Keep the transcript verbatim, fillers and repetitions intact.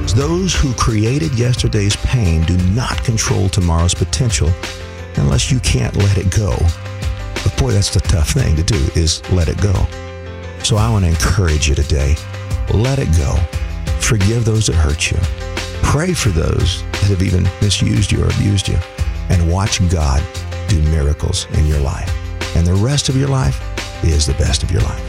Those who created yesterday's pain do not control tomorrow's potential unless you can't let it go. But boy, that's the tough thing to do, is let it go. So I want to encourage you today. Let it go. Forgive those that hurt you. Pray for those that have even misused you or abused you. And watch God do miracles in your life. And the rest of your life is the best of your life.